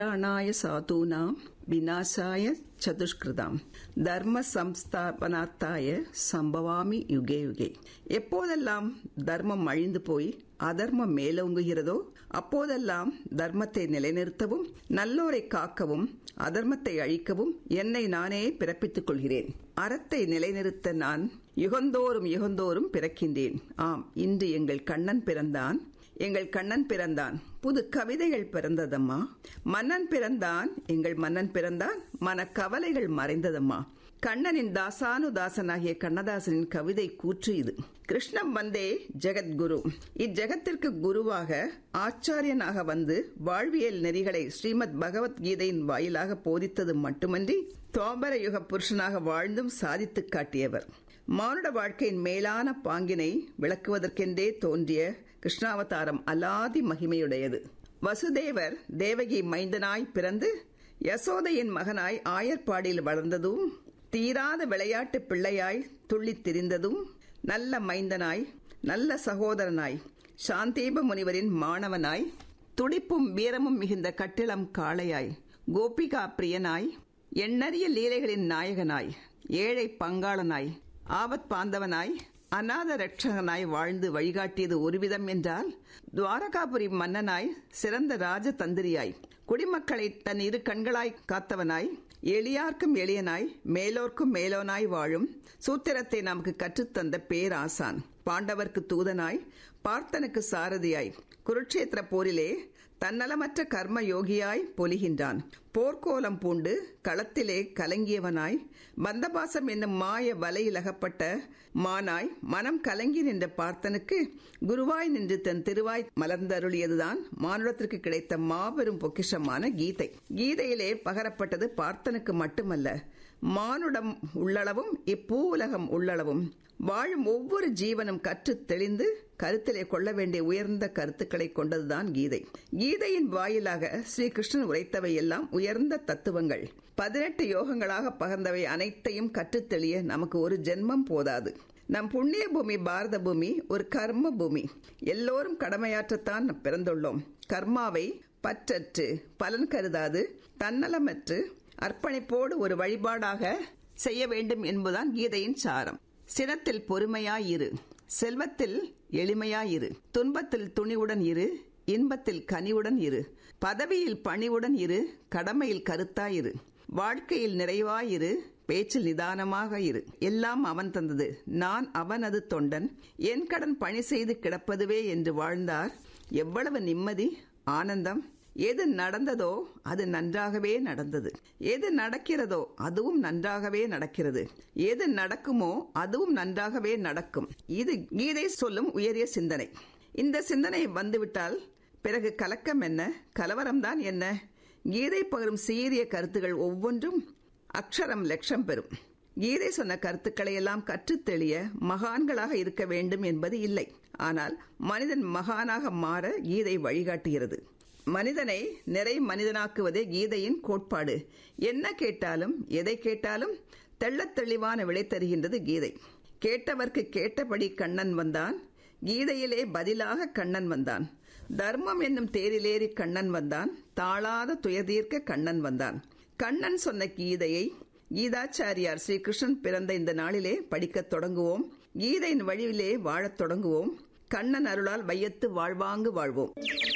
கல்யாணாய சாதூனாம் விநாசாய சதுஷ்கிருதாம் தர்ம சம்ஸ்தாபனார்த்தாய சம்பவாமி UK UK. எப்போதெல்லாம் தர்மம் அழிந்து போய் அதர்மம் மேலோங்குகிறதோ அப்போதெல்லாம் தர்மத்தை நிலைநிறுத்தவும் நல்லோரை காக்கவும் அதர்மத்தை அழிக்கவும் என்னை நானே பிறப்பித்துக் கொள்கிறேன். அறத்தை நிலைநிறுத்த நான் யுகந்தோறும் யுகந்தோறும் பிறக்கின்றேன். ஆம், இன்று எங்கள் கண்ணன் பிறந்தான், எங்கள் கண்ணன் பிறந்தான். புது கவிதைகள் பிறந்ததம்மா. மன்னன் பிறந்தான், எங்கள் மன்னன் பிறந்தான். மனக்கவலைகள் மறைந்ததம்மா. கண்ணனின் தாசானுதாசனாகிய கண்ணதாசனின் கவிதை கூற்று இது. கிருஷ்ணம் வந்தே ஜெகத்குரு. இஜகத்திற்கு குருவாக ஆச்சாரியனாக வந்து வாழ்வியல் நெறிகளை ஸ்ரீமத் பகவத்கீதையின் வாயிலாக போதித்தது மட்டுமன்றி துவாபர யுக புருஷனாக வாழ்ந்தும் சாதித்து காட்டியவர். மானுட வாழ்க்கையின் மேலான பாங்கினை விளக்குவதற்கென்றே தோன்றிய கிருஷ்ணாவதாரம் அலாதி மகிமையுடையது. வசுதேவர் தேவகி மைந்தனாய் பிறந்து யசோதையின் மகனாய் ஆயர்பாடியில் வளர்ந்ததும், தீராத விளையாட்டு பிள்ளையாய் துள்ளித் திரிந்ததும், நல்ல மைந்தனாய் நல்ல சகோதரனாய் சாந்தீப முனிவரின் மாணவனாய் துடிப்பும் வீரமும் மிகுந்த கட்டிளம் காளையாய் கோபிகா பிரியனாய் எண்ணறிய லீலைகளின் நாயகனாய் ஏழை பங்காளனாய் ஆபத் பாந்தவனாய் அநாத ரட்சகனாய் வாழ்ந்து வழிகாட்டியது ஒருவிதம் என்றால், துவாரகாபுரி மன்னனாய் சிறந்த ராஜதந்திரியாய் குடிமக்களை தன் இரு கண்களாய் காத்தவனாய் எளியார்க்கும் எளியனாய் மேலோர்க்கும் மேலோனாய் வாழும் சூத்திரத்தை நமக்கு கற்றுத்தந்த பேராசான், பாண்டவர்க்கு தூதனாய் பார்த்தனுக்கு சாரதியாய் குருட்சேத்திர போரிலே தன்னலமற்ற கர்ம யோகியாய் பொலிகின்றான். போர்க்கோலம் பூண்டு களத்திலே கலங்கியவனாய் பந்தபாசம் என்னும் மாய வலையிலகப்பட்ட மானாய் மனம் கலங்கி நின்ற பார்த்தனுக்கு குருவாய் நின்று தன் திருவாய் மலர்ந்தருளியதுதான் மானுடத்திற்கு கிடைத்த மாபெரும் பொக்கிஷமான கீதை. கீதையிலே பகரப்பட்டது பார்த்தனுக்கு மட்டுமல்ல, மானுடம் உள்ளளவும் இப்பூ உலகம் உள்ளளவும் வாழும் ஒவ்வொரு ஜீவனும் கற்று தெளிந்து கருத்திலே கொள்ள வேண்டிய உயர்ந்த கருத்துக்களை கொண்டதுதான் கீதை. கீதையின் வாயிலாக ஸ்ரீகிருஷ்ணன் உரைத்தவை எல்லாம் உயர்ந்த தத்துவங்கள். 18 யோகங்களாக பகர்ந்தவை அனைத்தையும் கற்றுத் தெளிய நமக்கு ஒரு ஜென்மம் போதாது. நம் புண்ணிய பூமி பாரத பூமி ஒரு கர்ம பூமி. எல்லோரும் கடமையாற்றத்தான் பிறந்துள்ளோம். கர்மாவை பற்றற்று பலன் கருதாது தன்னலமற்று அர்ப்பணிப்போடு ஒரு வழிபாடாக செய்ய வேண்டும் என்பதுதான் கீதையின் சாரம். சினத்தில் பொறுமையாயிரு, செல்வத்தில் எளிமையாயிரு, துன்பத்தில் துணிவுடன் இரு, இன்பத்தில் கனிவுடன் இரு, பதவியில் பணிவுடன் இரு, கடமையில் கருத்தாயிரு, வாழ்க்கையில் நிறைவாயிரு, பேச்சில் நிதானமாக இரு. எல்லாம் அவன் தந்தது, நான் அவனது தொண்டன், என் கடன் பணி செய்து கிடப்பதுவே என்று வாழ்ந்தார். எவ்வளவு நிம்மதி, ஆனந்தம். எது நடந்ததோ அது நன்றாகவே நடந்தது, எது நடக்கிறதோ அதுவும் நன்றாகவே நடக்கிறது, எது நடக்குமோ அதுவும் நன்றாகவே நடக்கும். இது கீதை சொல்லும் உயரிய சிந்தனை. இந்த சிந்தனை வந்துவிட்டால் பிறகு கலக்கம் என்ன, கலவரம்தான் என்ன? கீதை பகரும் சீரிய கருத்துகள் ஒவ்வொன்றும் அக்ஷரம் லட்சம் பெறும். கீதை சொன்ன கருத்துக்களை எல்லாம் கற்றுத் தெளிய மகான்களாக இருக்க வேண்டும் என்பது இல்லை. ஆனால் மனிதன் மகானாக மாற கீதை வழிகாட்டுகிறது. மனிதனை நிறை மனிதனாக்குவதே கீதையின் கோட்பாடு. என்ன கேட்டாலும் எதை கேட்டாலும் தெள்ளத் தெளிவான விடை தருகின்றது கீதை. கேட்டவர்க்கு கேட்டபடி கண்ணன் வந்தான், கீதையிலே பதிலாக கண்ணன் வந்தான். தர்மம் என்னும் தேரிலேறி கண்ணன் வந்தான், தாழாத துயர்தீர்க்க கண்ணன் வந்தான். கண்ணன் சொன்ன கீதையை கீதாச்சாரியார் ஸ்ரீகிருஷ்ணன் பிறந்த இந்த நாளிலே படிக்கத் தொடங்குவோம். கீதையின் வழியிலே வாழத் தொடங்குவோம். கண்ணன் அருளால் வையத்து வாழ்வாங்கு வாழ்வோம்.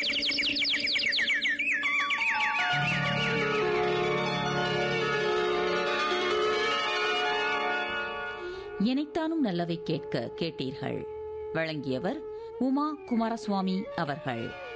இணைத்தானும் நல்லவை கேட்க கேட்டீர்கள். வழங்கியவர் உமா குமாரசுவாமி அவர்கள்.